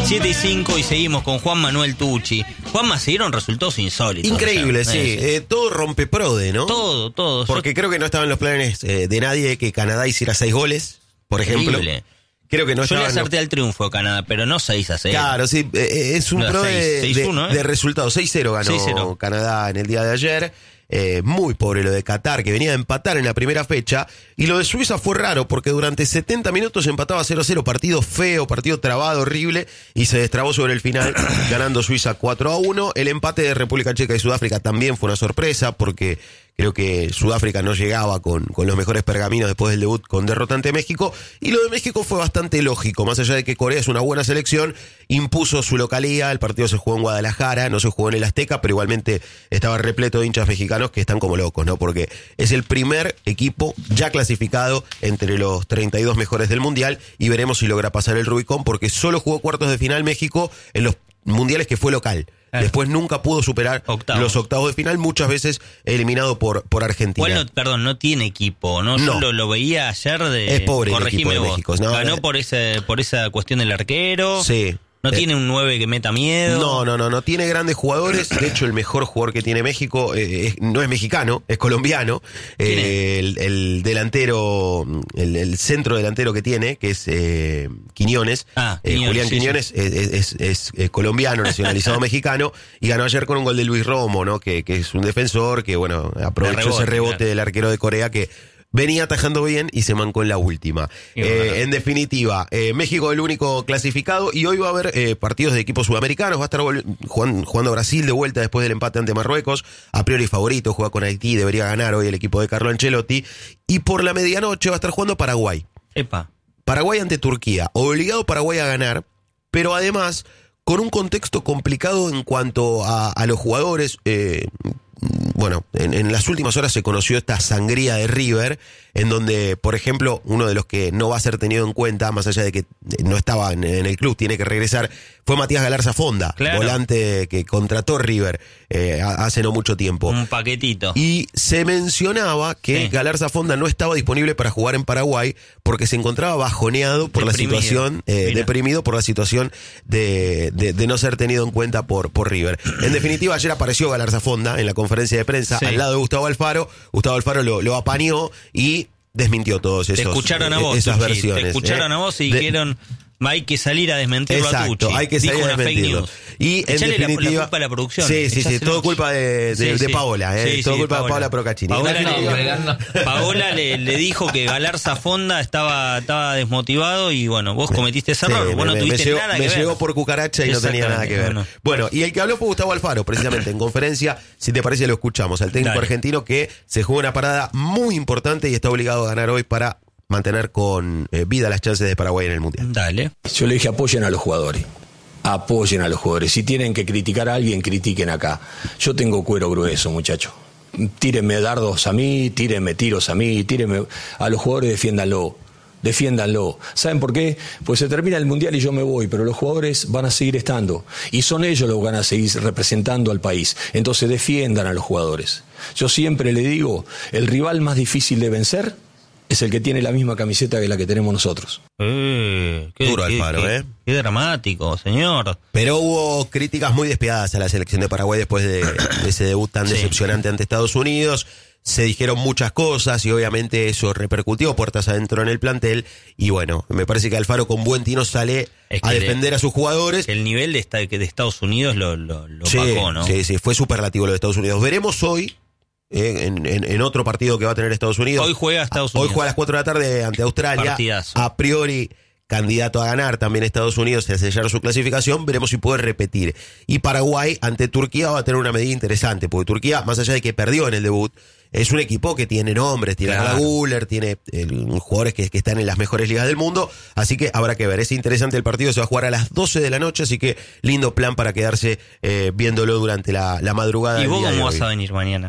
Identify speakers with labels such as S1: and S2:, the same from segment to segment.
S1: 7:05 y seguimos con Juan Manuel Tucci. Juanma, se dieron resultados insólitos.
S2: Increíble, sí. Todo rompe prode, ¿no?
S1: Todo.
S2: Porque creo que no estaban los planes de nadie que Canadá hiciera 6 goles, por ejemplo.
S1: Increíble.
S2: Creo que no
S1: Yo le
S2: estaban.
S1: acerté al triunfo de Canadá, pero no 6-0.
S2: Claro, sí. Es un
S1: No,
S2: pro
S1: 6-1,
S2: de resultados. 6-0 ganó
S1: 6-0.
S2: Canadá en el día de ayer. Muy pobre lo de Qatar, que venía a empatar en la primera fecha. Y lo de Suiza fue raro, porque durante 70 minutos empataba 0-0. Partido feo, partido trabado, horrible. Y se destrabó sobre el final, ganando Suiza 4-1. El empate de República Checa y Sudáfrica también fue una sorpresa, porque creo que Sudáfrica no llegaba con los mejores pergaminos después del debut con derrota ante México. Y lo de México fue bastante lógico. Más allá de que Corea es una buena selección, impuso su localía. El partido se jugó en Guadalajara, no se jugó en el Azteca, pero igualmente estaba repleto de hinchas mexicanos que están como locos, ¿no? Porque es el primer equipo ya clasificado entre los 32 mejores del Mundial, y veremos si logra pasar el Rubicón, porque solo jugó cuartos de final México en los mundiales que fue local. Después nunca pudo superar los octavos de final, muchas veces eliminado por Argentina.
S1: No tiene equipo, ¿no?
S2: No.
S1: Yo lo veía ayer de...
S2: Es pobre el equipo de
S1: vos.
S2: México. No,
S1: ganó por esa cuestión del arquero.
S2: Sí.
S1: No tiene un 9 que meta miedo.
S2: No tiene grandes jugadores. De hecho, el mejor jugador que tiene México no es mexicano, es colombiano. El delantero, el centro delantero que tiene, que es Quiñones, Julián Quiñones, sí. Es colombiano, nacionalizado mexicano, y ganó ayer con un gol de Luis Romo, ¿no? Que es un defensor que, bueno, aprovechó ese rebote del arquero de Corea, que venía atajando bien y se mancó en la última. En definitiva, México es el único clasificado, y hoy va a haber partidos de equipos sudamericanos. Va a estar jugando Brasil de vuelta después del empate ante Marruecos. A priori favorito, juega con Haití, debería ganar hoy el equipo de Carlo Ancelotti. Y por la medianoche va a estar jugando Paraguay. Paraguay ante Turquía. Obligado Paraguay a ganar, pero además con un contexto complicado en cuanto a los jugadores. Bueno, en las últimas horas se conoció esta sangría de River, en donde, por ejemplo, uno de los que no va a ser tenido en cuenta, más allá de que no estaba en el club, tiene que regresar, fue Matías Galarza Fonda, volante que contrató River hace no mucho tiempo.
S1: Un paquetito.
S2: Y se mencionaba que Galarza Fonda no estaba disponible para jugar en Paraguay porque se encontraba bajoneado por la situación, deprimido por la situación de no ser tenido en cuenta por River. En definitiva, ayer apareció Galarza Fonda en la conferencia de prensa al lado de Gustavo Alfaro. Gustavo Alfaro lo apañó y desmintió todos esos.
S1: Te escucharon a vos,
S2: esas
S1: Tucci,
S2: versiones.
S1: Te escucharon a vos y dijeron: hay que salir a desmentirlo a Tucci.
S2: Hay que salir a desmentirlo. Y en definitiva,
S1: la culpa a la producción.
S2: Sí, todo culpa de Paola, todo culpa de Paola Procaccini.
S1: Paola le dijo que Galarza Fonda estaba desmotivado, y bueno, vos cometiste ese error. Vos no tuviste nada que ver.
S2: Me llegó por cucaracha y no tenía nada que ver. Bueno, y el que habló fue Gustavo Alfaro, precisamente en conferencia. Si te parece, lo escuchamos. Al técnico argentino, que se juega una parada muy importante y está obligado a ganar hoy para mantener con vida las chances de Paraguay en el Mundial.
S1: Dale.
S3: Yo le dije: apoyen a los jugadores. Apoyen a los jugadores. Si tienen que criticar a alguien, critiquen acá. Yo tengo cuero grueso, muchacho. Tírenme dardos a mí, tírenme tiros a mí, tírenme a los jugadores, defiéndanlo. ¿Saben por qué? Pues se termina el Mundial y yo me voy, pero los jugadores van a seguir estando. Y son ellos los que van a seguir representando al país. Entonces defiendan a los jugadores. Yo siempre le digo, el rival más difícil de vencer es el que tiene la misma camiseta que la que tenemos nosotros.
S2: Duro Alfaro,
S1: Qué dramático, señor.
S2: Pero hubo críticas muy despiadadas a la selección de Paraguay después de ese debut tan decepcionante ante Estados Unidos. Se dijeron muchas cosas y obviamente eso repercutió puertas adentro en el plantel. Y bueno, me parece que Alfaro con buen tino sale a defender a sus jugadores.
S1: El nivel de Estados Unidos lo bajó, ¿no?
S2: Sí, fue superlativo lo de Estados Unidos. Veremos hoy, en otro partido que va a tener Estados Unidos.
S1: Hoy juega Estados Unidos.
S2: Hoy juega a las 4 de la tarde ante Australia.
S1: Partidazo.
S2: A priori candidato a ganar también Estados Unidos y a sellar su clasificación. Veremos si puede repetir. Y Paraguay ante Turquía va a tener una medida interesante, porque Turquía, más allá de que perdió en el debut, es un equipo que tiene nombres, tiene a Guller, tiene jugadores que están en las mejores ligas del mundo, así que habrá que ver. Es interesante el partido, se va a jugar a las 12 de la noche, así que lindo plan para quedarse viéndolo durante la madrugada.
S1: ¿Y
S2: del
S1: vos
S2: día
S1: cómo
S2: de
S1: vas
S2: hoy.
S1: a venir mañana?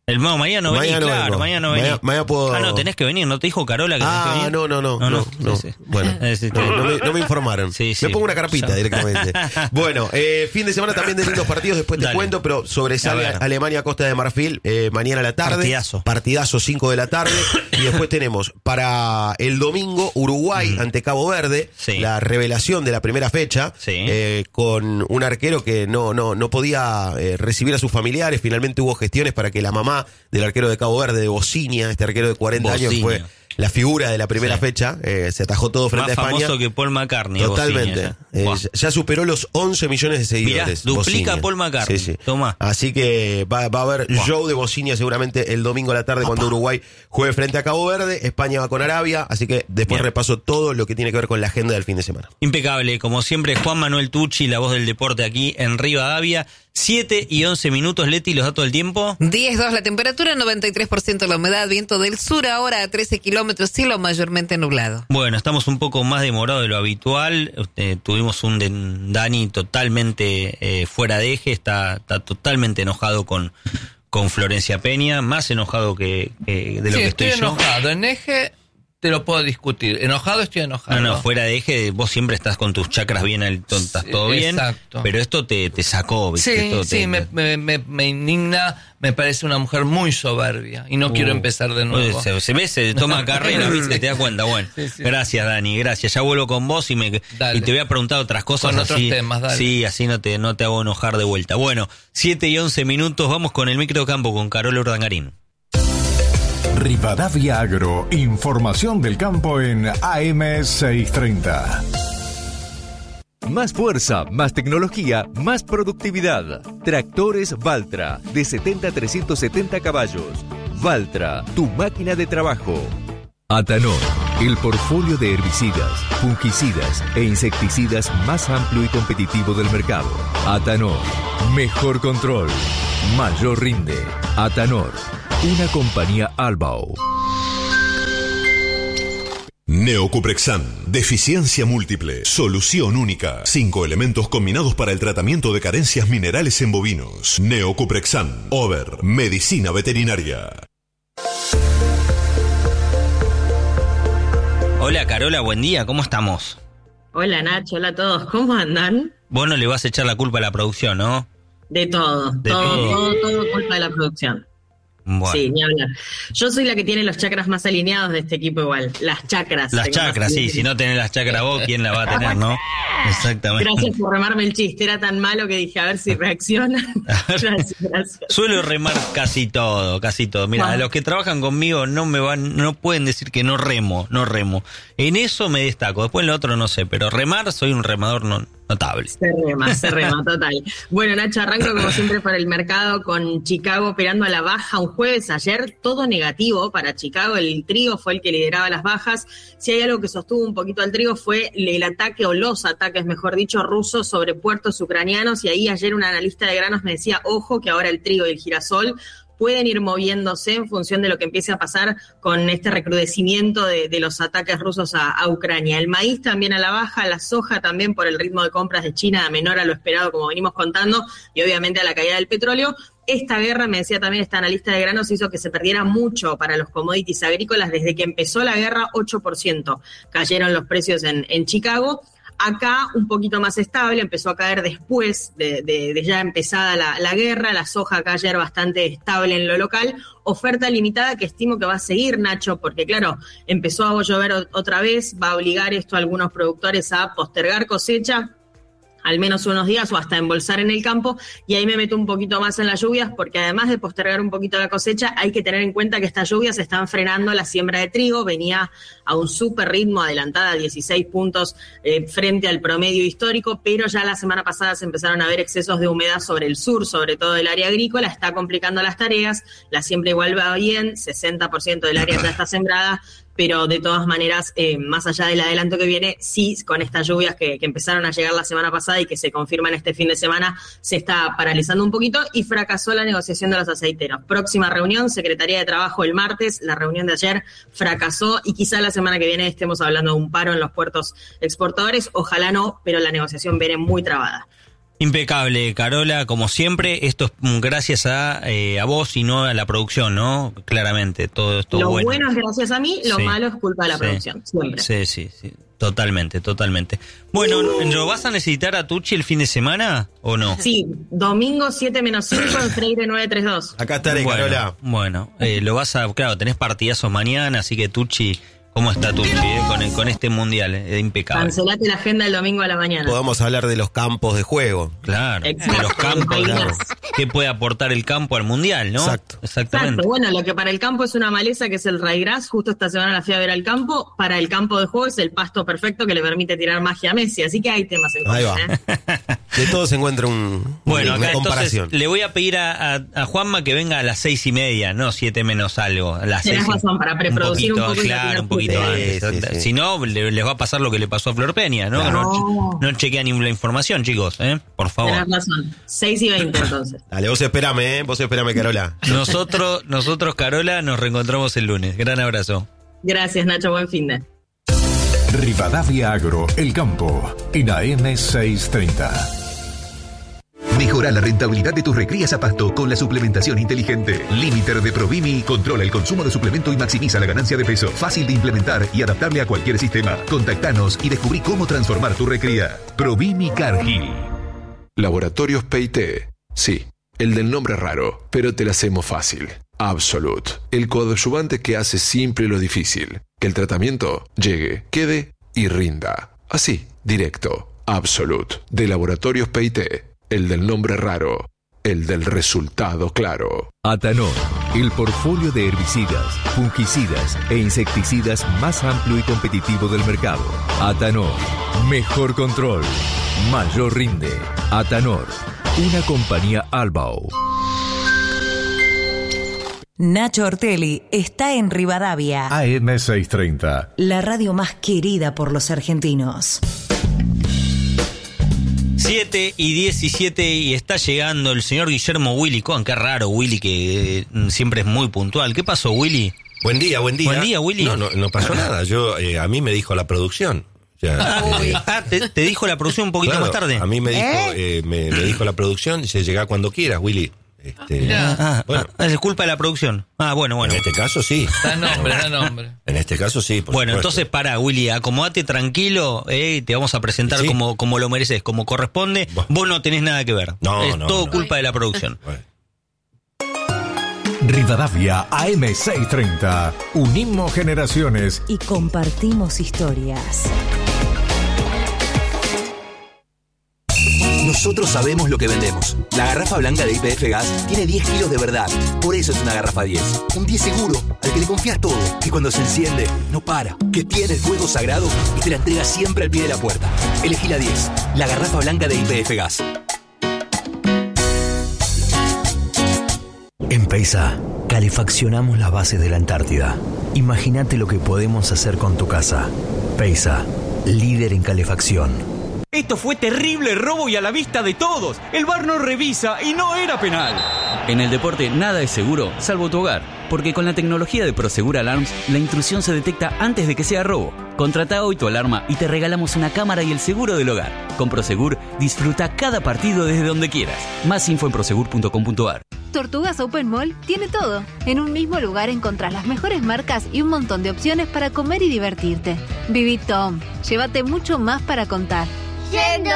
S1: Mañana no venís, claro,
S2: vengo.
S1: mañana no venís.
S2: Mañana puedo...
S1: no, tenés que venir, ¿no te dijo Carola que tenés que venir?
S2: No.
S1: Sí.
S2: Bueno, no me informaron.
S1: Sí.
S2: Me pongo una carpita directamente. Bueno, fin de semana también de lindos partidos, después te cuento, pero sobresale Alemania, Costa de Marfil, mañana a la tarde. Partidazo 5 de la tarde. Y después tenemos para el domingo Uruguay ante Cabo Verde, la revelación de la primera fecha, con un arquero que no podía recibir a sus familiares. Finalmente hubo gestiones para que la mamá del arquero de Cabo Verde, de Bocinia, este arquero de 40 años, fue la figura de la primera fecha, se atajó todo frente a España.
S1: Más famoso que Paul McCartney.
S2: Totalmente. Ya superó los 11 millones de seguidores.
S1: Mirá, duplica
S2: Bocinia.
S1: Paul McCartney.
S2: Sí.
S1: Tomá.
S2: Así que va a haber show de Bocinia seguramente el domingo a la tarde cuando Uruguay juegue frente a Cabo Verde. España va con Arabia, así que después repaso todo lo que tiene que ver con la agenda del fin de semana.
S1: Impecable, como siempre, Juan Manuel Tucci, la voz del deporte aquí en Rivadavia. 7 y 11 minutos, Leti, los datos del tiempo.
S4: 10:02 la temperatura, 93% la humedad, viento del sur ahora a 13 kilómetros, cielo mayormente nublado.
S1: Bueno, estamos un poco más demorados de lo habitual. Tuvimos un Dani totalmente fuera de eje, está totalmente enojado con Florencia Peña, más enojado que de lo que estoy yo.
S5: Enojado, en eje te lo puedo discutir. Enojado, estoy enojado.
S1: No, fuera de eje, vos siempre estás con tus chakras bien, estás todo bien. Exacto. Pero esto te sacó, ¿viste?
S5: Me indigna, me parece una mujer muy soberbia y no quiero empezar de nuevo.
S1: Se toma carrera, ¿viste? Te das cuenta. Bueno, gracias, Dani, gracias. Ya vuelvo con vos y te voy a preguntar otras cosas.
S5: Con otros temas, dale.
S1: Sí, así no te hago enojar de vuelta. Bueno, 7 y 11 minutos, vamos con el microcampo con Carola Urdangarín.
S6: Rivadavia Agro, información del campo en AM 630.
S7: Más fuerza, más tecnología, más productividad. Tractores Valtra, de 70 a 370 caballos. Valtra, tu máquina de trabajo. Atanor, el portfolio de herbicidas, fungicidas e insecticidas más amplio y competitivo del mercado. Atanor, mejor control, mayor rinde. Atanor, una compañía Albao.
S8: Neocuprexan, deficiencia múltiple, solución única. 5 elementos combinados para el tratamiento de carencias minerales en bovinos. Neocuprexan, Over, medicina veterinaria.
S1: Hola Carola, buen día, ¿cómo estamos?
S9: Hola Nacho, hola a todos, ¿cómo andan?
S1: Vos no le vas a echar la culpa a la producción, ¿no?
S9: De todo, todo culpa de la producción.
S1: Bueno.
S9: Sí, ni hablar. Yo soy la que tiene los chakras más alineados de este equipo igual. Las chakras.
S1: Las chakras, sí. Si no tenés las chakras vos, ¿quién la va a tener, no? Exactamente.
S9: Gracias por remarme el chiste. Era tan malo que dije, a ver si reaccionan. Gracias.
S1: Suelo remar casi todo. Mira, los que trabajan conmigo no pueden decir que no remo. En eso me destaco. Después en lo otro no sé, pero remar soy un remador notable.
S9: Se rema, total. Bueno, Nacho, arranco como siempre para el mercado con Chicago operando a la baja un jueves. Ayer todo negativo para Chicago. El trigo fue el que lideraba las bajas. Si hay algo que sostuvo un poquito al trigo fue el ataque, o los ataques, mejor dicho, rusos sobre puertos ucranianos. Y ahí ayer un analista de granos me decía, ojo, que ahora el trigo y el girasol pueden ir moviéndose en función de lo que empiece a pasar con este recrudecimiento de los ataques rusos a Ucrania. El maíz también a la baja, la soja también por el ritmo de compras de China menor a lo esperado, como venimos contando, y obviamente a la caída del petróleo. Esta guerra, me decía también esta analista de granos, hizo que se perdiera mucho para los commodities agrícolas. Desde que empezó la guerra, 8% cayeron los precios en Chicago. Acá un poquito más estable, empezó a caer después de ya empezada la guerra. La soja acá ayer bastante estable en lo local. Oferta limitada que estimo que va a seguir, Nacho, porque claro, empezó a llover otra vez, va a obligar esto a algunos productores a postergar cosecha al menos unos días o hasta embolsar en el campo, y ahí me meto un poquito más en las lluvias, porque además de postergar un poquito la cosecha, hay que tener en cuenta que estas lluvias están frenando la siembra de trigo. Venía a un súper ritmo, adelantada a 16 puntos frente al promedio histórico, pero ya la semana pasada se empezaron a ver excesos de humedad sobre el sur, sobre todo el área agrícola. Está complicando las tareas, la siembra igual va bien, 60% del área ya está sembrada, pero de todas maneras, más allá del adelanto que viene, sí, con estas lluvias que empezaron a llegar la semana pasada y que se confirman este fin de semana, se está paralizando un poquito y fracasó la negociación de los aceiteros. Próxima reunión, Secretaría de Trabajo el martes. La reunión de ayer fracasó y quizá la semana que viene estemos hablando de un paro en los puertos exportadores. Ojalá no, pero la negociación viene muy trabada.
S1: Impecable, Carola, como siempre. Esto es gracias a vos y no a la producción, ¿no? Claramente, todo esto
S9: Lo
S1: bueno.
S9: bueno es gracias a mí, lo
S1: Sí.
S9: malo es culpa de la
S1: Sí.
S9: producción, siempre.
S1: Sí. Totalmente. Bueno, ¿lo vas a necesitar a Tucci el fin de semana o no?
S9: Sí, domingo 7-5 en Freire 932.
S2: Acá estaré, Carola.
S1: Bueno, lo vas a... Claro, tenés partidazos mañana, así que Tucci... ¿Cómo está Tucci con este mundial? Impecable.
S9: Cancelate la agenda el domingo a la mañana.
S2: Podamos hablar de los campos de juego.
S1: Claro,
S9: Exacto,
S1: de los campos,
S9: claro.
S1: ¿Qué puede aportar el campo al mundial, no?
S2: Exacto.
S1: Exactamente.
S9: Exacto, bueno, lo que para el campo es una maleza, que es el ryegrass, justo esta semana la fui a ver al campo, para el campo de juego es el pasto perfecto que le permite tirar magia a Messi, así que hay temas en
S2: Ahí
S9: común,
S2: va. De todo se encuentra
S1: Bueno,
S2: una
S1: acá
S2: comparación.
S1: entonces le voy a pedir a Juanma que venga a las 6:30, no 7 menos algo. A las
S9: Tenés
S1: 6,
S9: razón, para preproducir un poco y
S1: claro,
S9: la
S1: un poquito
S9: tirar
S1: antes.
S2: Sí.
S1: Si no, les va a pasar lo que le pasó a Flor Peña, ¿no?
S9: Claro.
S1: No chequean ni la información, chicos, por favor.
S9: Tenés razón, 6:20 entonces.
S2: Dale, vos espérame, Carola.
S1: Nosotros, Carola, nos reencontramos el lunes. Gran abrazo.
S9: Gracias, Nacho, buen fin de.
S6: Rivadavia Agro, El Campo, en AM 630.
S10: Mejora la rentabilidad de tus recrías a pasto con la suplementación inteligente. Limiter de Provimi controla el consumo de suplemento y maximiza la ganancia de peso. Fácil de implementar y adaptable a cualquier sistema. Contactanos y descubrí cómo transformar tu recría. Provimi Cargill.
S11: Laboratorios P&T. Sí, el del nombre raro, pero te la hacemos fácil. Absolute. El coadyuvante que hace simple lo difícil. Que el tratamiento llegue, quede y rinda. Así, directo. Absolute. De Laboratorios P&T. El del nombre raro, el del resultado claro.
S7: Atanor, el portfolio de herbicidas, fungicidas e insecticidas más amplio y competitivo del mercado. Atanor, mejor control, mayor rinde. Atanor, una compañía Albao.
S12: Nacho Ortelli está en Rivadavia,
S6: AM 630.
S12: la radio más querida por los argentinos.
S1: 7:17 y está llegando el señor Guillermo Willy Cohen. Qué raro, Willy, que siempre es muy puntual. ¿Qué pasó, Willy?
S13: Buen día.
S1: Buen día, Willy.
S13: No pasó nada. A mí me dijo la producción.
S1: ¿Te dijo la producción un poquito
S13: claro,
S1: más tarde?
S13: A mí me dijo, me dijo la producción, dice, llegá cuando quieras, Willy.
S1: Bueno. Es culpa de la producción. Bueno.
S13: En este caso sí.
S5: Da nombre.
S13: En este caso sí.
S1: Bueno,
S13: supuesto.
S1: entonces pará, Willy, acomodate tranquilo, te vamos a presentar
S13: ¿Sí?
S1: como lo mereces, como corresponde. Vos no tenés nada que ver. Es todo culpa de la producción.
S13: Bueno.
S6: Rivadavia AM 630. Unimos generaciones
S12: Y compartimos historias.
S14: Nosotros sabemos lo que vendemos. La garrafa blanca de YPF Gas tiene 10 kilos de verdad. Por eso es una garrafa 10. Un 10 seguro, al que le confías todo. Que cuando se enciende, no para. Que tiene el fuego sagrado y te la entrega siempre al pie de la puerta. Elegí la 10. La garrafa blanca de YPF Gas.
S15: En Peisa, calefaccionamos las bases de la Antártida. Imagínate lo que podemos hacer con tu casa. Peisa, líder en calefacción.
S16: Esto fue terrible robo y a la vista de todos. El VAR no revisa y no era penal.
S17: En el deporte nada es seguro, salvo tu hogar. Porque con la tecnología de Prosegur Alarms, la intrusión se detecta antes de que sea robo. Contrata hoy tu alarma y te regalamos una cámara y el seguro del hogar. Con Prosegur, disfruta cada partido desde donde quieras. Más info en prosegur.com.ar.
S18: Tortugas Open Mall tiene todo. En un mismo lugar encontrás las mejores marcas y un montón de opciones para comer y divertirte. Viví Tom, llévate mucho más para contar.
S19: Yendo